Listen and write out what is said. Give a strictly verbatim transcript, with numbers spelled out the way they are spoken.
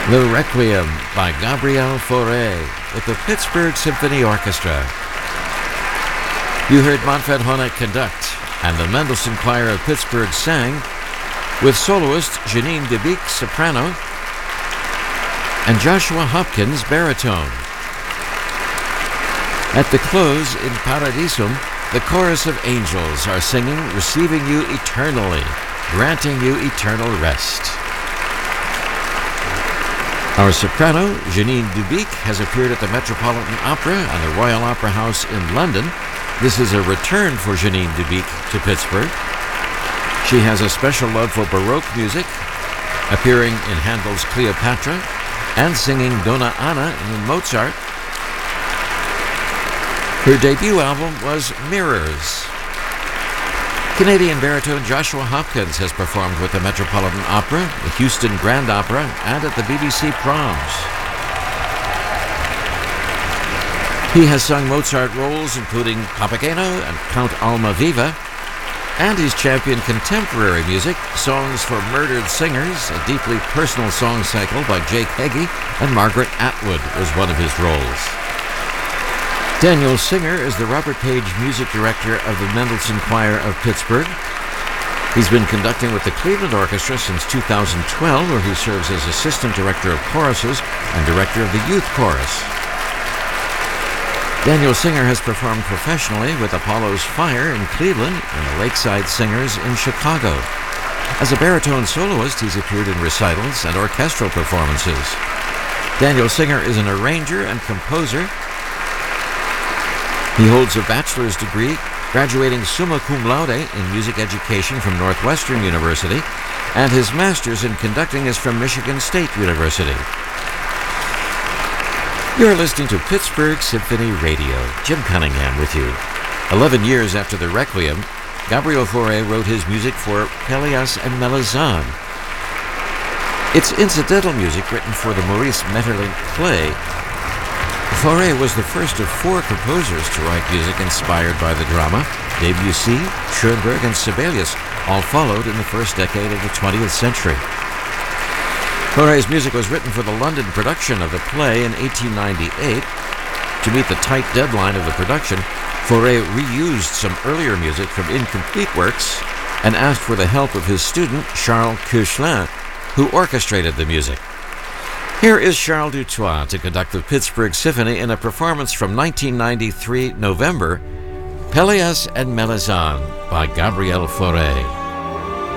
The Requiem by Gabriel Fauré with the Pittsburgh Symphony Orchestra. You heard Manfred Honeck conduct, and the Mendelssohn Choir of Pittsburgh sang, with soloist Janine Debique, soprano, and Joshua Hopkins, baritone. At the close, in Paradisum, the chorus of angels are singing, receiving you eternally, granting you eternal rest. Our soprano, Janine Debique, has appeared at the Metropolitan Opera and the Royal Opera House in London. This is a return for Janine Debique to Pittsburgh. She has a special love for Baroque music, appearing in Handel's Cleopatra and singing Donna Anna in Mozart. Her debut album was Mirrors. Canadian baritone Joshua Hopkins has performed with the Metropolitan Opera, the Houston Grand Opera, and at the B B C Proms. He has sung Mozart roles including Papageno and Count Almaviva, and he's championed contemporary music, Songs for Murdered Singers, a deeply personal song cycle by Jake Heggie, and Margaret Atwood was one of his roles. Daniel Singer is the Robert Page Music Director of the Mendelssohn Choir of Pittsburgh. He's been conducting with the Cleveland Orchestra since two thousand twelve, where he serves as Assistant Director of Choruses and Director of the Youth Chorus. Daniel Singer has performed professionally with Apollo's Fire in Cleveland and the Lakeside Singers in Chicago. As a baritone soloist, he's appeared in recitals and orchestral performances. Daniel Singer is an arranger and composer. He holds a bachelor's degree, graduating summa cum laude in music education from Northwestern University, and his master's in conducting is from Michigan State University. You're listening to Pittsburgh Symphony Radio. Jim Cunningham with you. Eleven years after the Requiem, Gabriel Fauré wrote his music for Pelléas and Melisande. It's incidental music written for the Maurice Maeterlinck play. Fauré was the first of four composers to write music inspired by the drama. Debussy, Schoenberg, and Sibelius all followed in the first decade of the twentieth century. Fauré's music was written for the London production of the play in eighteen ninety-eight. To meet the tight deadline of the production, Fauré reused some earlier music from incomplete works and asked for the help of his student, Charles Koechlin, who orchestrated the music. Here is Charles Dutoit to conduct the Pittsburgh Symphony in a performance from nineteen ninety-three, November, Pelléas and Melisande by Gabriel Fauré.